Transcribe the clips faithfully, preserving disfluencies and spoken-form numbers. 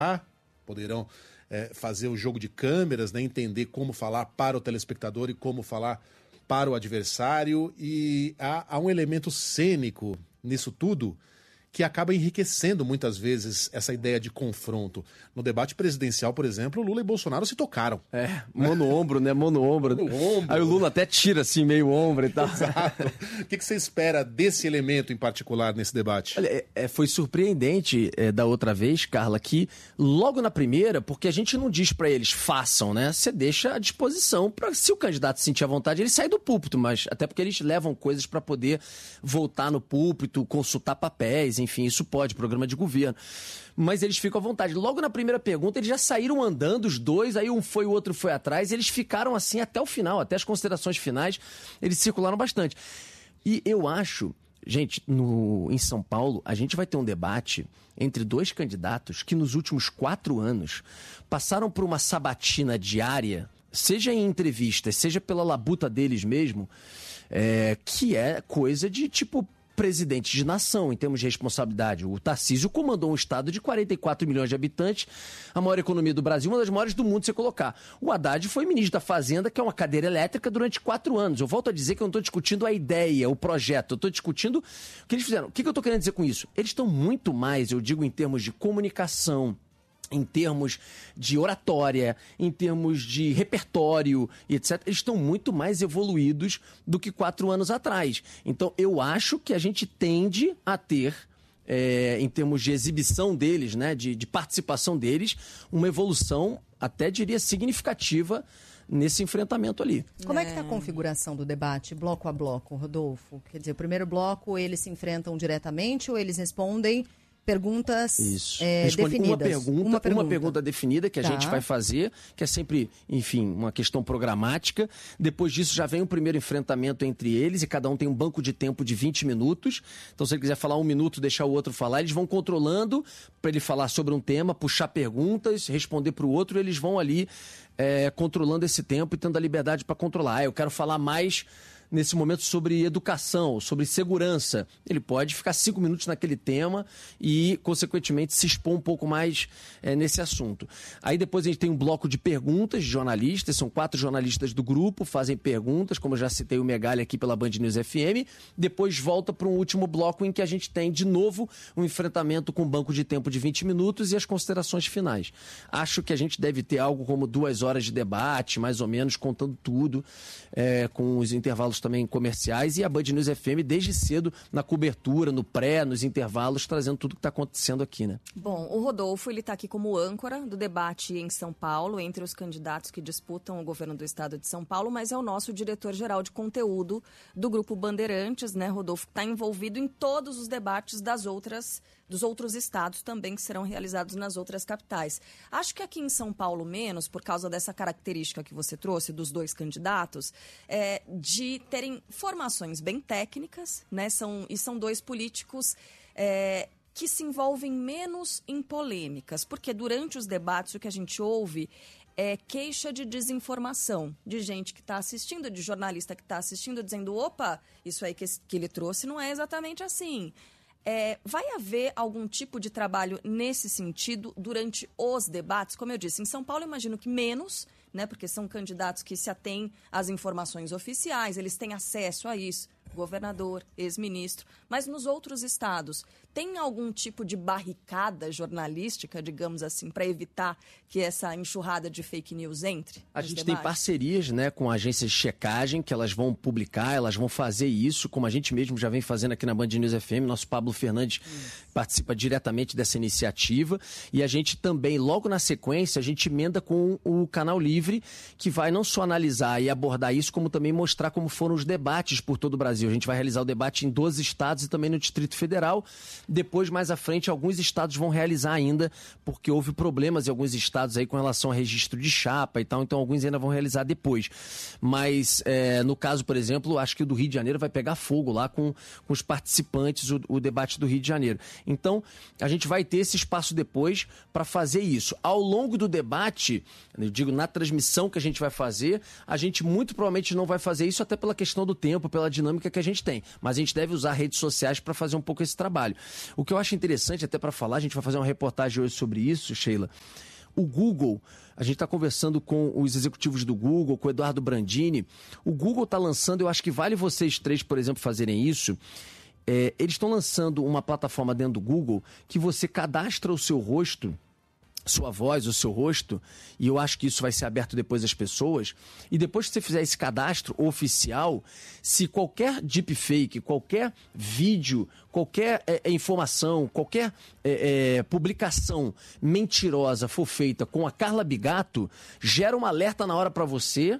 poderão é, fazer o jogo de câmeras, né, entender como falar para o telespectador e como falar para o adversário. E há, há um elemento cênico nisso tudo que acaba enriquecendo muitas vezes essa ideia de confronto. No debate presidencial, por exemplo, Lula e Bolsonaro se tocaram. É, mão no ombro, né? Mão no ombro. No ombro. Aí o Lula até tira assim meio ombro e tal. Exato. O que, que você espera desse elemento em particular nesse debate? Olha, é, é, foi surpreendente é, da outra vez, Carla, que logo na primeira, porque a gente não diz pra eles façam, né? Você deixa à disposição para se o candidato sentir à vontade, ele sai do púlpito, mas até porque eles levam coisas para poder voltar no púlpito, consultar papéis, enfim, isso pode, programa de governo. Mas eles ficam à vontade. Logo na primeira pergunta, eles já saíram andando, os dois, aí um foi, o outro foi atrás, eles ficaram assim até o final, até as considerações finais, eles circularam bastante. E eu acho, gente, no, em São Paulo, a gente vai ter um debate entre dois candidatos que nos últimos quatro anos passaram por uma sabatina diária, seja em entrevistas, seja pela labuta deles mesmo, é, que é coisa de tipo presidente de nação, em termos de responsabilidade. O Tarcísio comandou um estado de quarenta e quatro milhões de habitantes, a maior economia do Brasil, uma das maiores do mundo, se colocar. O Haddad foi ministro da Fazenda, que é uma cadeira elétrica, durante quatro anos. Eu volto a dizer que eu não estou discutindo a ideia, o projeto, eu estou discutindo o que eles fizeram. O que eu estou querendo dizer com isso? Eles estão muito mais, eu digo, em termos de comunicação, em termos de oratória, em termos de repertório e etcétera, eles estão muito mais evoluídos do que quatro anos atrás. Então, eu acho que a gente tende a ter, é, em termos de exibição deles, né, de, de participação deles, uma evolução, até diria, significativa nesse enfrentamento ali. Como é que está a configuração do debate, bloco a bloco, Rodolfo? Quer dizer, o primeiro bloco, eles se enfrentam diretamente ou eles respondem perguntas é, definidas? Uma pergunta, uma pergunta. Uma pergunta definida que a tá. gente vai fazer, que é sempre, enfim, uma questão programática. Depois disso já vem o primeiro enfrentamento entre eles e cada um tem um banco de tempo de vinte minutos. Então, se ele quiser falar um minuto, deixar o outro falar, eles vão controlando para ele falar sobre um tema, puxar perguntas, responder para o outro, e eles vão ali é, controlando esse tempo e tendo a liberdade para controlar. Ah, eu quero falar mais nesse momento sobre educação, sobre segurança. Ele pode ficar cinco minutos naquele tema e, consequentemente, se expor um pouco mais é, nesse assunto. Aí depois a gente tem um bloco de perguntas de jornalistas, são quatro jornalistas do grupo, fazem perguntas, como eu já citei o Megali aqui pela Band News F M, depois volta para um último bloco em que a gente tem, de novo, um enfrentamento com um banco de tempo de vinte minutos e as considerações finais. Acho que a gente deve ter algo como duas horas de debate, mais ou menos, contando tudo, é, com os intervalos também comerciais, e a Band News F M desde cedo na cobertura, no pré, nos intervalos, trazendo tudo que está acontecendo aqui, né? Bom, o Rodolfo, ele está aqui como âncora do debate em São Paulo, entre os candidatos que disputam o governo do estado de São Paulo, mas é o nosso diretor-geral de conteúdo do Grupo Bandeirantes, né, Rodolfo, que está envolvido em todos os debates das outras, dos outros estados também que serão realizados nas outras capitais. Acho que aqui em São Paulo menos, por causa dessa característica que você trouxe dos dois candidatos, é, de terem formações bem técnicas, né? São, e são dois políticos é, que se envolvem menos em polêmicas, porque durante os debates o que a gente ouve é queixa de desinformação, de gente que está assistindo, de jornalista que está assistindo, dizendo, opa, isso aí que, que ele trouxe não é exatamente assim. É, vai haver algum tipo de trabalho nesse sentido durante os debates? Como eu disse, em São Paulo, imagino que menos, né, porque são candidatos que se atêm às informações oficiais, eles têm acesso a isso, governador, ex-ministro, mas nos outros estados, tem algum tipo de barricada jornalística, digamos assim, para evitar que essa enxurrada de fake news entre? A gente debates? tem parcerias, né, com agências de checagem, que elas vão publicar, elas vão fazer isso, como a gente mesmo já vem fazendo aqui na Band News F M, nosso Pablo Fernandes hum. participa diretamente dessa iniciativa, e a gente também, logo na sequência, a gente emenda com o Canal Livre, que vai não só analisar e abordar isso, como também mostrar como foram os debates por todo o Brasil. A gente vai realizar o debate em doze estados e também no Distrito Federal. Depois, mais à frente, alguns estados vão realizar ainda, porque houve problemas em alguns estados aí com relação a registro de chapa e tal, então alguns ainda vão realizar depois. Mas, é, no caso, por exemplo, acho que o do Rio de Janeiro vai pegar fogo lá com, com os participantes, o, o debate do Rio de Janeiro. Então, a gente vai ter esse espaço depois para fazer isso. Ao longo do debate, eu digo, na transmissão que a gente vai fazer, a gente muito provavelmente não vai fazer isso até pela questão do tempo, pela dinâmica que a gente tem. Mas a gente deve usar redes sociais para fazer um pouco esse trabalho. O que eu acho interessante, até para falar, a gente vai fazer uma reportagem hoje sobre isso, Sheila. O Google, a gente está conversando com os executivos do Google, com o Eduardo Brandini. O Google está lançando, eu acho que vale vocês três, por exemplo, fazerem isso. É, eles estão lançando uma plataforma dentro do Google que você cadastra o seu rosto, sua voz, o seu rosto, e eu acho que isso vai ser aberto depois às pessoas, e depois que você fizer esse cadastro oficial, se qualquer deepfake, qualquer vídeo, qualquer é, informação, qualquer é, é, publicação mentirosa for feita com a Carla Bigato, gera um alerta na hora para você,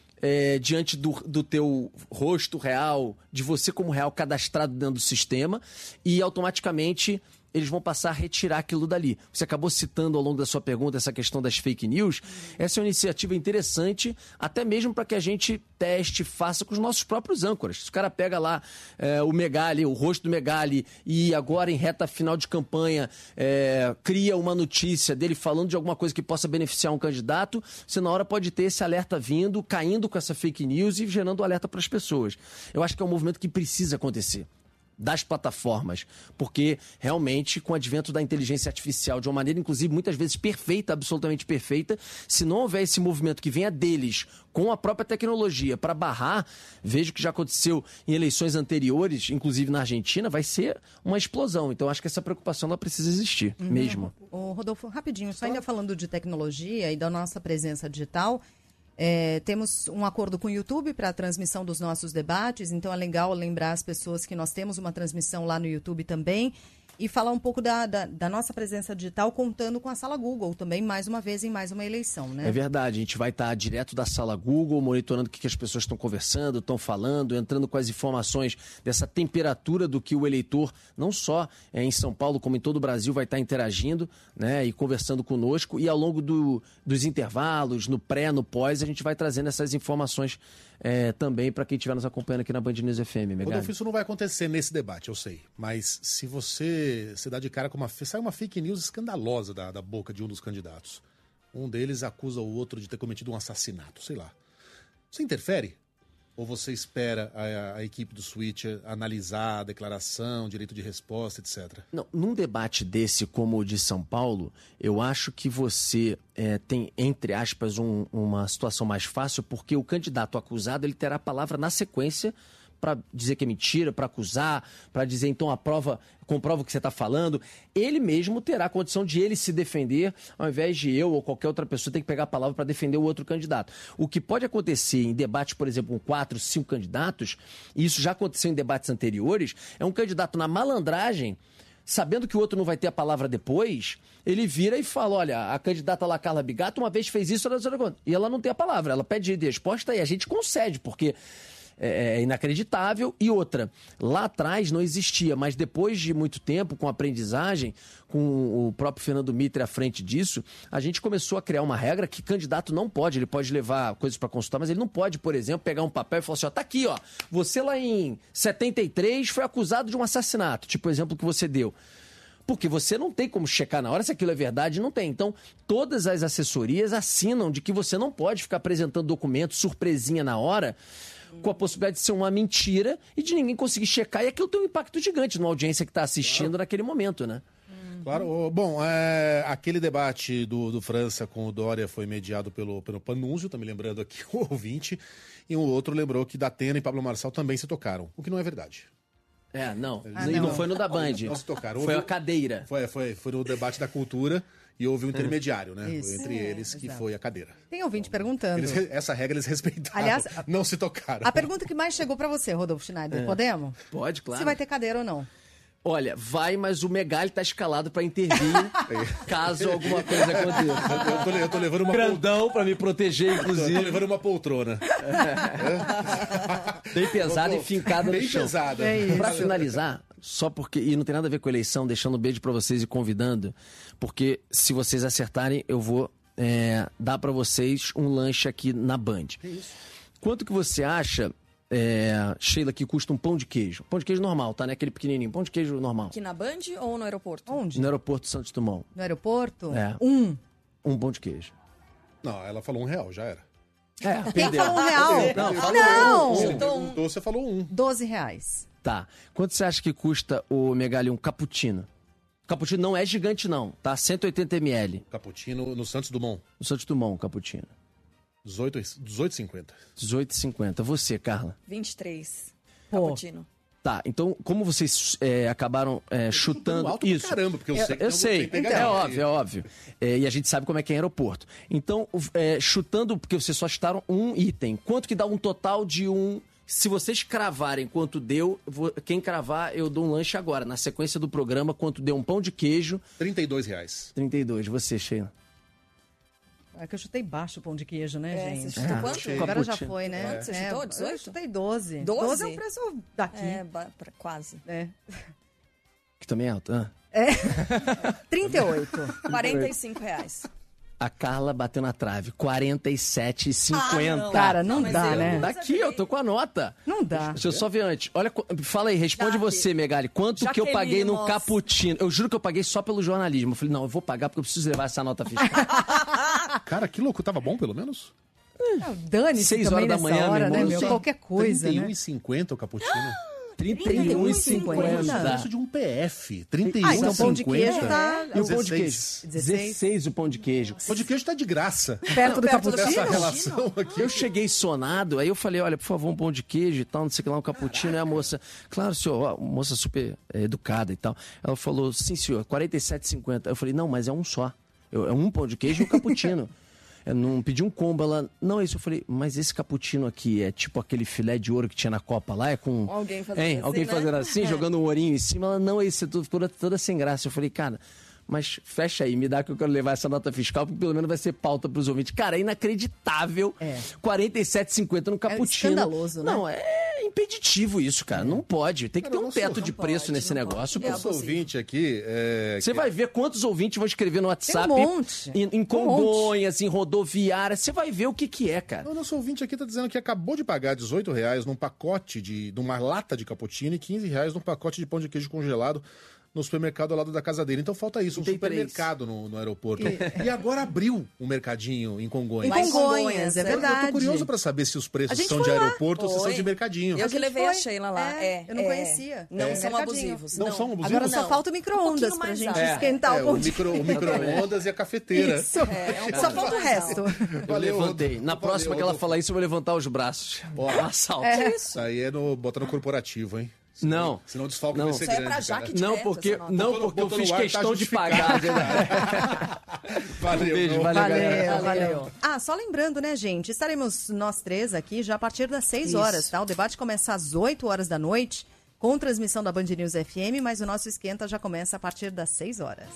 É, diante do, do teu rosto real, de você como real cadastrado dentro do sistema, e automaticamente eles vão passar a retirar aquilo dali. Você acabou citando ao longo da sua pergunta essa questão das fake news. Essa é uma iniciativa interessante, até mesmo para que a gente teste, faça com os nossos próprios âncoras. Se o cara pega lá é, o Megali, o rosto do Megali, e agora em reta final de campanha é, cria uma notícia dele falando de alguma coisa que possa beneficiar um candidato, você na hora pode ter esse alerta vindo, caindo com essa fake news e gerando alerta para as pessoas. Eu acho que é um movimento que precisa acontecer. Das plataformas, porque realmente com o advento da inteligência artificial, de uma maneira inclusive muitas vezes perfeita, absolutamente perfeita, se não houver esse movimento que venha deles com a própria tecnologia para barrar, vejo que já aconteceu em eleições anteriores, inclusive na Argentina, vai ser uma explosão. Então acho que essa preocupação ela precisa existir uhum. mesmo. O Rodolfo, rapidinho, só ainda falando de tecnologia e da nossa presença digital. É, temos um acordo com o YouTube para a transmissão dos nossos debates, então é legal lembrar as pessoas que nós temos uma transmissão lá no YouTube também e falar um pouco da, da, da nossa presença digital contando com a Sala Google também, mais uma vez, em mais uma eleição, né? É verdade, a gente vai estar direto da Sala Google, monitorando o que as pessoas estão conversando, estão falando, entrando com as informações dessa temperatura do que o eleitor, não só é, em São Paulo, como em todo o Brasil, vai estar interagindo, né, e conversando conosco, e ao longo do, dos intervalos, no pré, no pós, a gente vai trazendo essas informações É, também para quem estiver nos acompanhando aqui na Band News F M. Rodolfo, isso não vai acontecer nesse debate, eu sei. Mas se você se dá de cara com uma... Sai uma fake news escandalosa da, da boca de um dos candidatos. Um deles acusa o outro de ter cometido um assassinato, sei lá. Você interfere? Ou você espera a, a equipe do Switcher analisar a declaração, direito de resposta, etcétera? Não, num debate desse como o de São Paulo, eu acho que você é, tem, entre aspas, um, uma situação mais fácil, porque o candidato acusado ele terá a palavra na sequência para dizer que é mentira, para acusar, para dizer então a prova, comprova o que você está falando. Ele mesmo terá a condição de ele se defender, ao invés de eu ou qualquer outra pessoa ter que pegar a palavra para defender o outro candidato. O que pode acontecer em debate, por exemplo, com quatro, cinco candidatos, e isso já aconteceu em debates anteriores, é um candidato na malandragem, sabendo que o outro não vai ter a palavra depois, ele vira e fala, olha, a candidata lá, Carla Bigato, uma vez fez isso, e ela não tem a palavra, ela pede resposta e a gente concede, porque é inacreditável. E outra, lá atrás não existia, mas depois de muito tempo, com aprendizagem, com o próprio Fernando Mitre à frente disso, a gente começou a criar uma regra que candidato não pode, ele pode levar coisas para consultar, mas ele não pode, por exemplo, pegar um papel e falar assim, ó, tá aqui, ó, você lá em setenta e três foi acusado de um assassinato, tipo o exemplo que você deu. Porque você não tem como checar na hora se aquilo é verdade, não tem. Então, todas as assessorias assinam de que você não pode ficar apresentando documento, surpresinha na hora, com a possibilidade de ser uma mentira e de ninguém conseguir checar. E aquilo tem um impacto gigante numa audiência que está assistindo claro. Naquele momento, né? Claro. Bom, é, aquele debate do, do França com o Dória foi mediado pelo, pelo Panunzio, tá me lembrando aqui o ouvinte, e um outro lembrou que Datena e Pablo Marçal também se tocaram, o que não é verdade. É, não. Ah, e não. não foi no da Band. Não se tocaram. Foi a cadeira. Foi, foi, foi no debate da cultura. E houve um intermediário, né? Isso. Entre é, eles, que exato. Foi a cadeira. Tem ouvinte perguntando. Eles, essa regra eles respeitaram. Aliás, não se tocaram. A pergunta que mais chegou para você, Rodolfo Schneider, é. Podemos? Pode, claro. Se vai ter cadeira ou não? Olha, vai, mas o Megali tá escalado para intervir caso alguma coisa aconteça. Eu tô, eu tô levando uma grandão para me proteger, inclusive. Eu tô levando uma poltrona. É. Bem pesada e fincada no chão. Bem pesada. É para finalizar, só porque, e não tem nada a ver com a eleição, deixando um beijo para vocês e convidando, porque se vocês acertarem, eu vou é, dar para vocês um lanche aqui na Band. Que isso? Quanto que você acha, é, Sheila, que custa um pão de queijo? Pão de queijo normal, tá? Né? Aquele pequenininho, pão de queijo normal. Aqui na Band ou no aeroporto? Onde? No aeroporto Santos Dumont. No aeroporto? É. Um. Um pão de queijo. Não, ela falou um real, já era. É, Quem perdeu. falou um real? Não, Não! falou Não. Você perguntou, você falou um. doze reais. Tá. Quanto você acha que custa o Megali um cappuccino? O cappuccino não é gigante, não, tá? cento e oitenta mililitros. Cappuccino no Santos Dumont. No Santos Dumont, cappuccino. dezoito e cinquenta. dezoito e cinquenta. Você, Carla? vinte e três. Pô. Cappuccino. Tá, então, como vocês é, acabaram é, chutando... alto pra caramba, porque eu sei que eu não sei, tem pegadinha. é óbvio, é óbvio. É, e a gente sabe como é que é aeroporto. Então, é, chutando, porque vocês só chutaram um item, quanto que dá um total de um... Se vocês cravarem quanto deu, vou- quem cravar, eu dou um lanche agora. Na sequência do programa, quanto deu um pão de queijo, trinta e dois reais. trinta e dois. Você, Sheila? É que eu chutei baixo o pão de queijo, né, É, gente? você chutou Ah, quanto? achei. Agora já Cappuccino. foi, né? Quanto você É, chutou? Eu dezoito? chutei doze. doze? doze é o preço daqui. É, ba- pra- quase. É. Que também é alto. Ah. trinta e oito. quarenta e cinco reais. A Carla bateu na trave. quarenta e sete e cinquenta. Ah, Cara, não mas dá, eu- né? Daqui, eu tô com a nota. Não dá. Deixa eu só ver antes. Olha, qu- fala aí, responde Tá, você, Megali. Quanto que eu Jaqueline, paguei no moça. cappuccino? Eu juro que eu paguei só pelo jornalismo. Eu falei, não, eu vou pagar porque eu preciso levar essa nota fiscal. Cara, que louco. Tava bom, pelo menos? Não, Dane-se Seis também horas da nessa manhã, hora, meu né, irmão? meu? Só Qualquer coisa, trinta e um né? e cinquenta o cappuccino. trinta e um e cinquenta. Preço de um P F. trinta e um Ah, e então o pão de cinquenta. queijo tá... E o pão de queijo? dezesseis. dezesseis o pão de queijo. O pão de queijo tá de graça. Perto do Perto do cappuccino? Essa relação aqui. Eu cheguei sonado, aí eu falei, olha, por favor, um pão de queijo e tal, não sei o que lá, um cappuccino. Aí a moça, claro, senhor, ó, moça super é, educada e tal. Ela falou, sim, senhor, quarenta e sete e cinquenta. Eu falei, não, mas é um só. Eu- é um pão de queijo e um cappuccino. Eu não pedi um combo, ela... Não, é isso. Eu falei, mas esse cappuccino aqui é tipo aquele filé de ouro que tinha na Copa lá? É com... Alguém fazendo Hein? assim, Alguém né? fazendo assim, É. jogando um ourinho em cima. Ela, não, é isso. É tudo, toda, toda sem graça. Eu falei, cara... Mas fecha aí, me dá que eu quero levar essa nota fiscal, porque pelo menos vai ser pauta pros ouvintes. Cara, é inacreditável. É. quarenta e sete e cinquenta no cappuccino. escandaloso, né? Não, é impeditivo isso, cara. Não pode. Tem que ter Cara, um não sou- teto de não preço pode, nesse não negócio. pode. pô. É Nosso abusivo. ouvinte aqui... É, Você que- vai ver quantos ouvintes vão escrever no WhatsApp. Tem um monte. Em, em Um Congonhas, em rodoviária. Você vai ver o que que é, cara. O nosso ouvinte aqui tá dizendo que acabou de pagar dezoito reais num pacote de, de uma lata de cappuccino e quinze reais num pacote de pão de queijo congelado no supermercado ao lado da casa dele. Então falta isso, um Tem supermercado no, no aeroporto. E agora abriu um mercadinho em Congonhas. Em Lá em Congonhas, Congonhas, é é. Eu- Eu verdade. tô curioso pra saber se os A preços gente são foi de lá. aeroporto ou se são Foi. de mercadinho. Eu que levei a foi. Sheila lá. É, É, eu não é. conhecia. Não É. são Mercadinho. abusivos. Não são abusivos? Agora só Não. falta o Um micro-ondas pouquinho pra mais gente alto. esquentar É, o o pão de micro- o micro-ondas e a cafeteira. Isso. É, é um Só pouco falta o mais resto. alto. Eu Valeu, levantei. Rodolfo. Na próxima Valeu, que ela Rodolfo. falar isso, eu vou levantar os braços. Ó, É um assalto. É. Isso aí é no, bota no corporativo, hein? Senão, Não. Senão o desfalque Não. vai ser Isso aí é grande, pra cara. Jaque Não, direto, porque, essa nota. não, Botou no- porque eu botou no fiz ar, tá questão de justificado. pagar. Valeu, Beijo, meu. valeu, Valeu, galera. valeu. Ah, só lembrando, né, gente? Estaremos nós três aqui já a partir das seis Isso. horas, tá? O debate começa às oito horas da noite, com transmissão da Band News F M, mas o nosso esquenta já começa a partir das seis horas.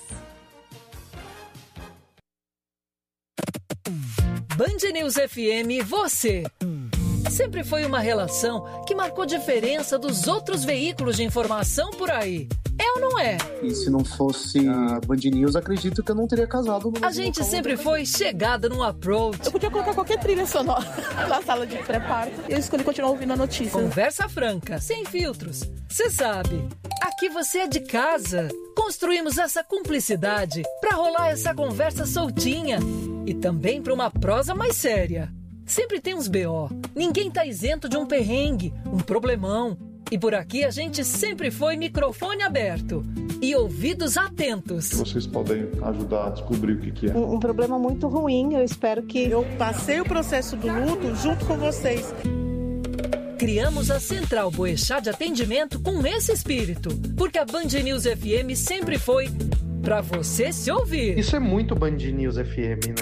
Band News F M e você. Sempre foi uma relação que marcou diferença dos outros veículos de informação por aí. É ou não é? E se não fosse a Band News, acredito que eu não teria casado no A mesmo gente local. sempre foi chegada no approach. Eu podia colocar qualquer trilha sonora na sala de pré-parto. E eu escolhi continuar ouvindo a notícia. Conversa franca, sem filtros. Você sabe, aqui você é de casa. Construímos essa cumplicidade pra rolar essa conversa soltinha. E também pra uma prosa mais séria. Sempre tem uns B O. Ninguém tá isento de um perrengue, um problemão. E por aqui a gente sempre foi microfone aberto e ouvidos atentos. Vocês podem ajudar a descobrir o que, que é. Um, um problema muito ruim, eu espero que... Eu passei o processo do luto junto com vocês. Criamos a Central Boechat de Atendimento com esse espírito, porque a Band News F M sempre foi pra você se ouvir. Isso é muito Band News F M, né?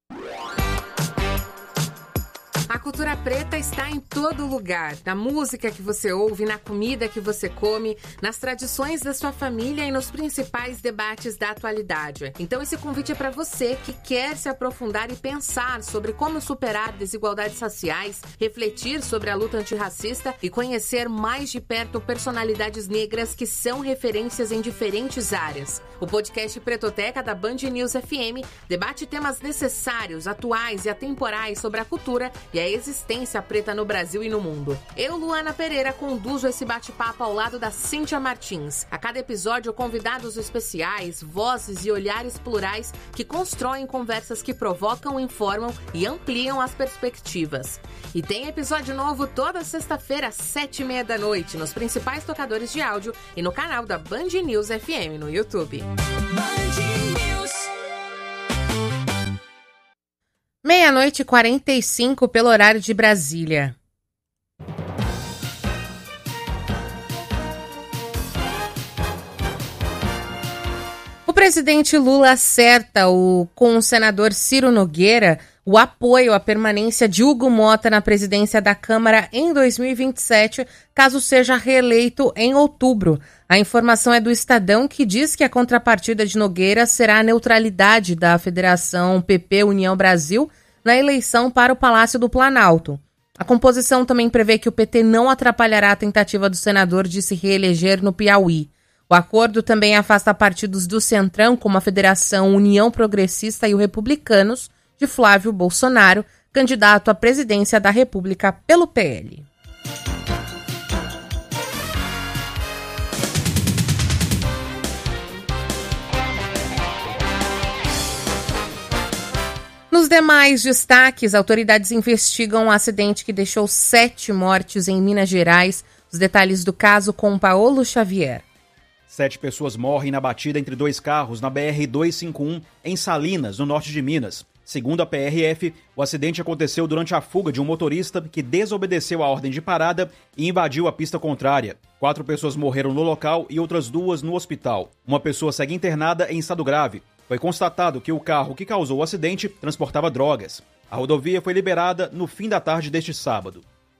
A cultura preta está em todo lugar, na música que você ouve, na comida que você come, nas tradições da sua família e nos principais debates da atualidade. Então esse convite é para você que quer se aprofundar e pensar sobre como superar desigualdades raciais, refletir sobre a luta antirracista e conhecer mais de perto personalidades negras que são referências em diferentes áreas. O podcast Pretoteca da Band News F M debate temas necessários, atuais e atemporais sobre a cultura e a resistência preta no Brasil e no mundo. Eu, Luana Pereira, conduzo esse bate-papo ao lado da Cíntia Martins. A cada episódio, convidados especiais, vozes e olhares plurais que constroem conversas que provocam, informam e ampliam as perspectivas. E tem episódio novo toda sexta-feira, às sete e meia da noite, nos principais tocadores de áudio e no canal da Band News F M no YouTube. Meia-noite e quarenta e cinco pelo horário de Brasília. O presidente Lula acerta o, com o senador Ciro Nogueira o apoio à permanência de Hugo Mota na presidência da Câmara em dois mil e vinte e sete, caso seja reeleito em outubro. A informação é do Estadão, que diz que a contrapartida de Nogueira será a neutralidade da Federação P P União Brasil na eleição para o Palácio do Planalto. A composição também prevê que o P T não atrapalhará a tentativa do senador de se reeleger no Piauí. O acordo também afasta partidos do Centrão, como a Federação União Progressista e o Republicanos, de Flávio Bolsonaro, candidato à presidência da República pelo P L. Nos demais destaques, autoridades investigam um acidente que deixou sete mortes em Minas Gerais. Os detalhes do caso com Paulo Xavier. Sete pessoas morrem na batida entre dois carros na B R duzentos e cinquenta e um, em Salinas, no norte de Minas. Segundo a P R F, o acidente aconteceu durante a fuga de um motorista que desobedeceu a ordem de parada e invadiu a pista contrária. Quatro pessoas morreram no local e outras duas no hospital. Uma pessoa segue internada em estado grave. Foi constatado que o carro que causou o acidente transportava drogas. A rodovia foi liberada no fim da tarde deste sábado.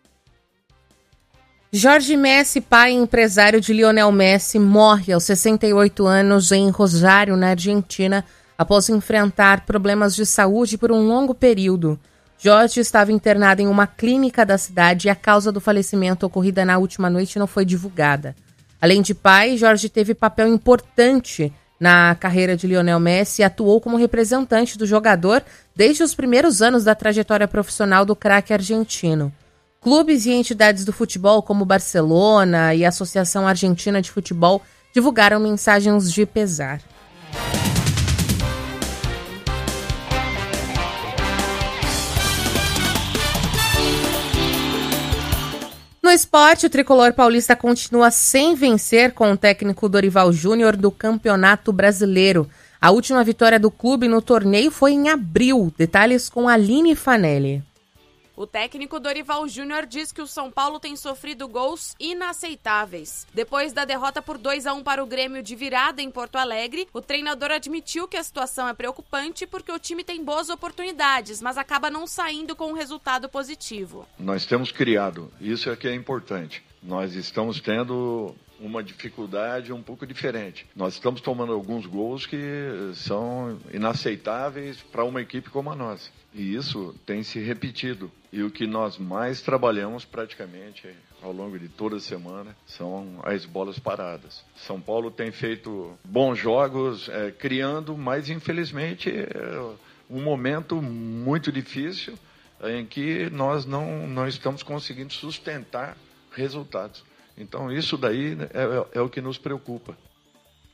Jorge Messi, pai e empresário de Lionel Messi, morre aos sessenta e oito anos em Rosário, na Argentina, após enfrentar problemas de saúde por um longo período. Jorge estava internado em uma clínica da cidade e a causa do falecimento ocorrida na última noite não foi divulgada. Além de pai, Jorge teve papel importante na carreira de Lionel Messi e atuou como representante do jogador desde os primeiros anos da trajetória profissional do craque argentino. Clubes e entidades do futebol, como Barcelona e a Associação Argentina de Futebol, divulgaram mensagens de pesar. No esporte, o tricolor paulista continua sem vencer com o técnico Dorival Júnior do Campeonato Brasileiro. A última vitória do clube no torneio foi em abril. Detalhes com Aline Fanelli. O técnico Dorival Júnior diz que o São Paulo tem sofrido gols inaceitáveis. Depois da derrota por dois a um para o Grêmio de virada em Porto Alegre, o treinador admitiu que a situação é preocupante porque o time tem boas oportunidades, mas acaba não saindo com um resultado positivo. Nós temos criado, isso é que é importante. Nós estamos tendo uma dificuldade um pouco diferente. Nós estamos tomando alguns gols que são inaceitáveis para uma equipe como a nossa. E isso tem se repetido. E o que nós mais trabalhamos praticamente ao longo de toda a semana são as bolas paradas. São Paulo tem feito bons jogos, é, criando, mas infelizmente é um momento muito difícil em que nós não, não estamos conseguindo sustentar resultados. Então isso daí é, é o que nos preocupa.